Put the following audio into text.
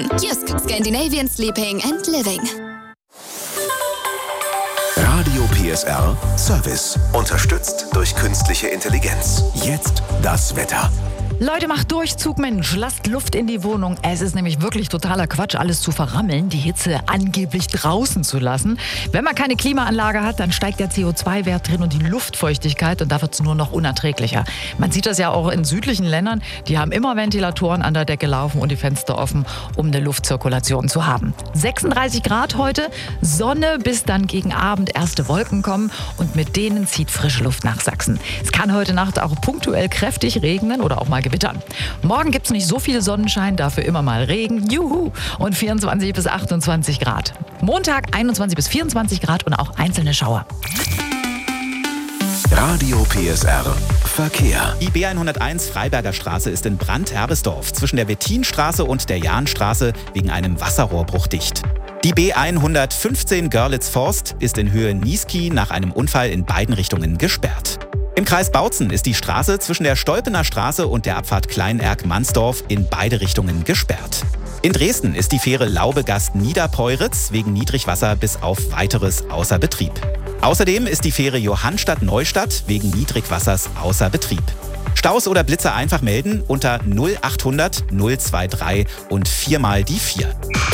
Jysk, Scandinavian Sleeping and Living. Radio PSR Service. Unterstützt durch künstliche Intelligenz. Jetzt das Wetter. Leute, macht Durchzug, Mensch. Lasst Luft in die Wohnung. Es ist nämlich wirklich totaler Quatsch, alles zu verrammeln, die Hitze angeblich draußen zu lassen. Wenn man keine Klimaanlage hat, dann steigt der CO2-Wert drin und die Luftfeuchtigkeit und da wird es nur noch unerträglicher. Man sieht das ja auch in südlichen Ländern. Die haben immer Ventilatoren an der Decke laufen und die Fenster offen, um eine Luftzirkulation zu haben. 36 Grad heute, Sonne, bis dann gegen Abend erste Wolken kommen und mit denen zieht frische Luft nach Sachsen. Es kann heute Nacht auch punktuell kräftig regnen oder auch mal gewittern. Morgen gibt es nicht so viel Sonnenschein, dafür immer mal Regen. Juhu! Und 24 bis 28 Grad. Montag 21 bis 24 Grad und auch einzelne Schauer. Radio PSR Verkehr. Die B101 Freiberger Straße ist in Brand-Herbesdorf zwischen der Wettinstraße und der Jahnstraße wegen einem Wasserrohrbruch dicht. Die B115 Görlitz-Forst ist in Höhe Niesky nach einem Unfall in beiden Richtungen gesperrt. Im Kreis Bautzen ist die Straße zwischen der Stolpener Straße und der Abfahrt Kleinerk-Mansdorf in beide Richtungen gesperrt. In Dresden ist die Fähre Laubegast-Niederpeuritz wegen Niedrigwasser bis auf Weiteres außer Betrieb. Außerdem ist die Fähre Johannstadt-Neustadt wegen Niedrigwassers außer Betrieb. Staus oder Blitzer einfach melden unter 0800 023 und 4 mal die 4.